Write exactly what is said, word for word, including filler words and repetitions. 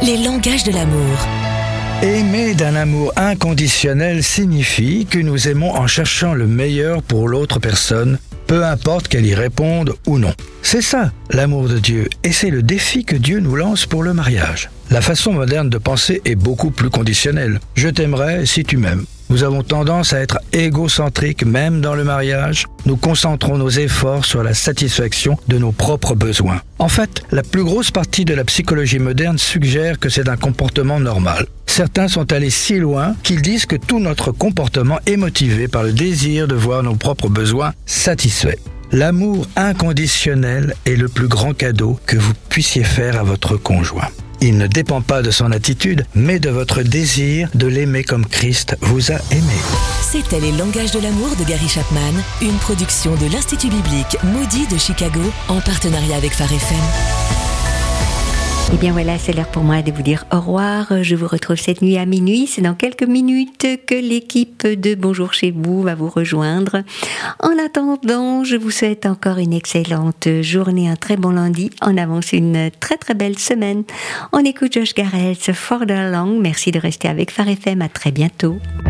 Les langages de l'amour. Aimer d'un amour inconditionnel signifie que nous aimons en cherchant le meilleur pour l'autre personne, peu importe qu'elle y réponde ou non. C'est ça, l'amour de Dieu, et c'est le défi que Dieu nous lance pour le mariage. La façon moderne de penser est beaucoup plus conditionnelle. Je t'aimerai si tu m'aimes. Nous avons tendance à être égocentriques même dans le mariage. Nous concentrons nos efforts sur la satisfaction de nos propres besoins. En fait, la plus grosse partie de la psychologie moderne suggère que c'est un comportement normal. Certains sont allés si loin qu'ils disent que tout notre comportement est motivé par le désir de voir nos propres besoins satisfaits. L'amour inconditionnel est le plus grand cadeau que vous puissiez faire à votre conjoint. Il ne dépend pas de son attitude, mais de votre désir de l'aimer comme Christ vous a aimé. C'était Les langages de l'amour de Gary Chapman, une production de l'Institut biblique Moody de Chicago en partenariat avec Phare F M. Eh bien voilà, c'est l'heure pour moi de vous dire au revoir. Je vous retrouve cette nuit à minuit. C'est dans quelques minutes que l'équipe de Bonjour chez vous va vous rejoindre. En attendant, je vous souhaite encore une excellente journée, un très bon lundi. En avance une très très belle semaine. On écoute Josh Garrels, Further Along. Merci de rester avec Phare F M. À très bientôt.